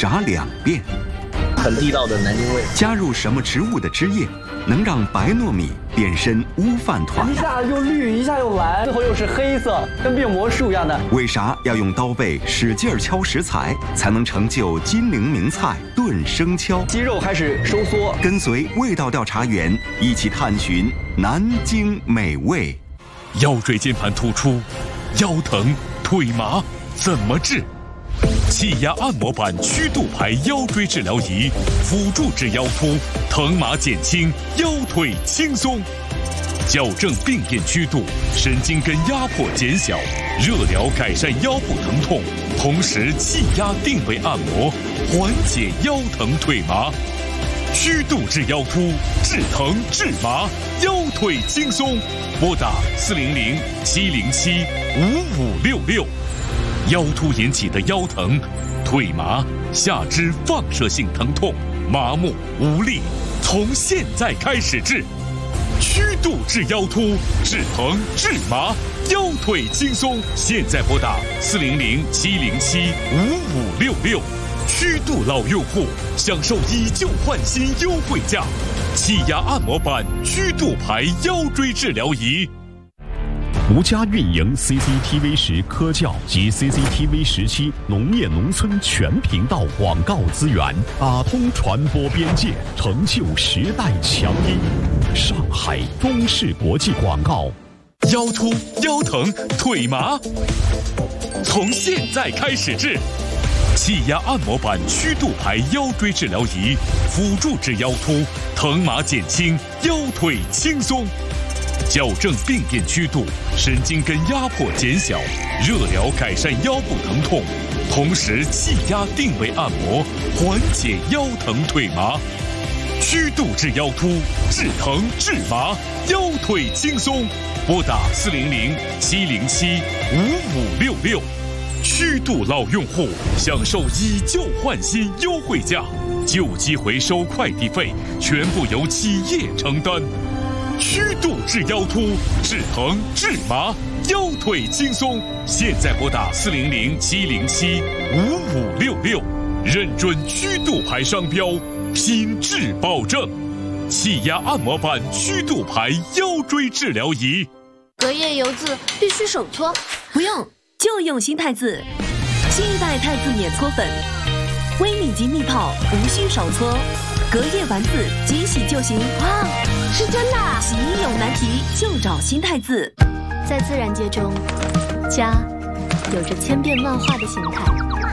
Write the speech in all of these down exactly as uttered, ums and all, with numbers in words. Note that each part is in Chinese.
炸两遍。 很地道的南京味。 加入什么植物的汁液，能让白糯米变身乌饭团？ 一下又绿，一下又蓝，最后又是黑色，跟变魔术一样的。 为啥要用刀背使劲敲食材，才能成就金陵名菜炖生敲？ 肌肉开始收缩。 跟随味道调查员一起探寻南京美味。 腰椎间盘突出、腰疼、腿麻怎么治？气压按摩板曲度牌腰椎治疗仪，辅助治腰突，疼麻减轻，腰腿轻松。矫正病变曲度，神经根压迫减小，热疗改善腰部疼痛，同时气压定位按摩，缓解腰疼腿麻。曲度治腰突，治疼治麻，腰腿轻松。拨打四零零七零七五五六六。腰突引起的腰疼、腿麻、下肢放射性疼痛、麻木无力，从现在开始治。曲度治腰突，治疼治麻，腰腿轻松。现在拨打四零零七零七五五六六。曲度老用户享受以旧换新优惠价，气压按摩板曲度牌腰椎治疗仪。 吴家运营 C C T V 十科教及 C C T V 十七农业农村全频道广告资源，打通传播边界，成就时代强音。上海中视国际广告。 腰突、腰疼、腿麻，从现在开始治。气压按摩板曲度牌腰椎治疗仪，辅助治腰突，疼麻减轻，腰腿轻松。矫正病变曲度，神经根压迫减小，热疗改善腰部疼痛，同时气压定位按摩，缓解腰疼腿麻。曲度治腰突，治疼治麻，腰腿轻松。拨打四零零七零七五五六六。曲度老用户享受以旧换新优惠价，旧机回收快递费全部由企业承担。曲度治腰突，治疼治麻，腰腿轻松。现在拨打四零零七零七五五六六，认准曲度牌商标，品质保证。气压按摩板曲度牌腰椎治疗仪。 隔夜油渍必须手搓， 不用，就用新太子，新一代太子免搓粉，微米级蜜泡，无需手搓，隔夜丸子即洗就行。 哇，是真的！ 洗衣有难题就找新太子。 在自然界中，家有着千变万化的形态。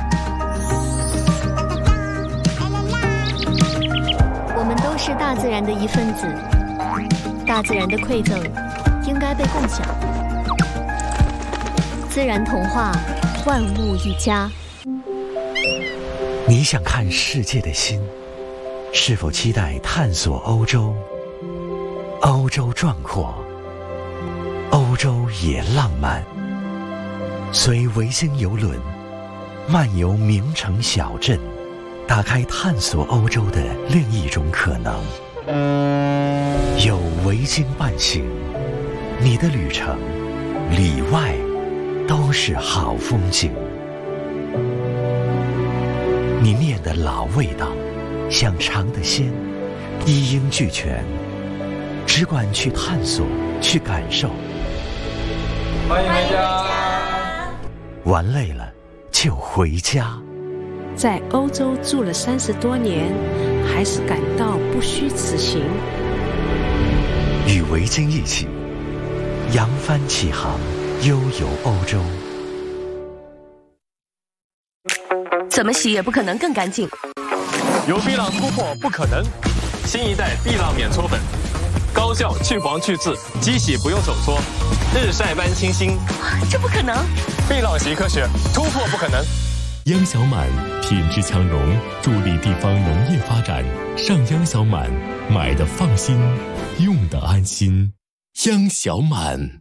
我们都是大自然的一份子，大自然的馈赠应该被共享。自然童话，万物一家。 你想看世界的心，是否期待探索欧洲？欧洲壮阔，欧洲也浪漫。随维京游轮漫游名城小镇，打开探索欧洲的另一种可能。有维京伴行，你的旅程里外都是好风景。你念的老味道，想尝的鲜，一应俱全，只管去探索，去感受。 欢迎回家。 玩累了就回家。 在欧洲住了三十多年，还是感到不虚此行。 与维京一起扬帆起航，悠游欧洲。 怎么洗也不可能更干净。 有碧浪突破不可能，新一代碧浪免搓粉，高效去黄去渍，机洗不用手搓，日晒般清新。 这不可能！ 碧浪洗科学，突破不可能。 央小满品质强融，助力地方农业发展。上央小满，买的放心，用的安心。央小满。